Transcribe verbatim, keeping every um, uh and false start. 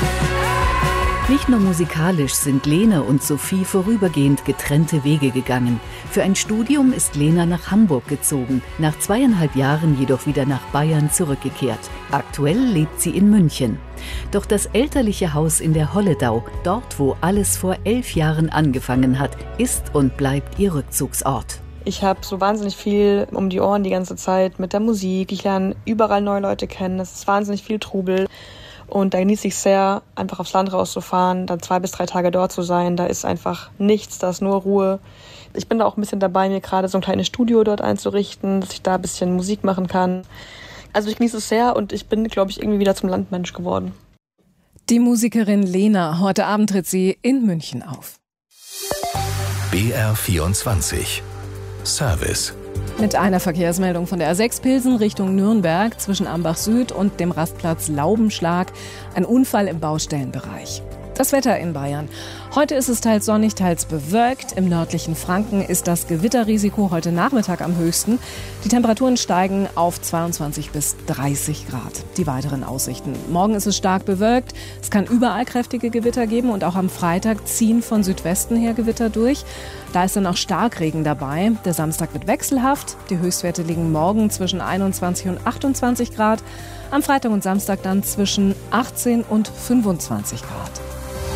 Nicht nur musikalisch sind Lena und Sophie vorübergehend getrennte Wege gegangen. Für ein Studium ist Lena nach Hamburg gezogen, nach zweieinhalb Jahren jedoch wieder nach Bayern zurückgekehrt. Aktuell lebt sie in München. Doch das elterliche Haus in der Holledau, dort wo alles vor elf Jahren angefangen hat, ist und bleibt ihr Rückzugsort. Ich habe so wahnsinnig viel um die Ohren die ganze Zeit mit der Musik. Ich lerne überall neue Leute kennen. Es ist wahnsinnig viel Trubel. Und da genieße ich sehr, einfach aufs Land rauszufahren, dann zwei bis drei Tage dort zu sein. Da ist einfach nichts, da ist nur Ruhe. Ich bin da auch ein bisschen dabei, mir gerade so ein kleines Studio dort einzurichten, dass ich da ein bisschen Musik machen kann. Also ich genieße es sehr und ich bin, glaube ich, irgendwie wieder zum Landmensch geworden. Die Musikerin Lena, heute Abend tritt sie in München auf. B R vierundzwanzig Service. Mit einer Verkehrsmeldung von der A sechs Pilsen Richtung Nürnberg zwischen Ambach Süd und dem Rastplatz Laubenschlag. Ein Unfall im Baustellenbereich. Das Wetter in Bayern. Heute ist es teils sonnig, teils bewölkt. Im nördlichen Franken ist das Gewitterrisiko heute Nachmittag am höchsten. Die Temperaturen steigen auf zweiundzwanzig bis dreißig Grad. Die weiteren Aussichten. Morgen ist es stark bewölkt. Es kann überall kräftige Gewitter geben und auch am Freitag ziehen von Südwesten her Gewitter durch. Da ist dann auch Starkregen dabei. Der Samstag wird wechselhaft. Die Höchstwerte liegen morgen zwischen einundzwanzig und achtundzwanzig Grad. Am Freitag und Samstag dann zwischen achtzehn und fünfundzwanzig Grad.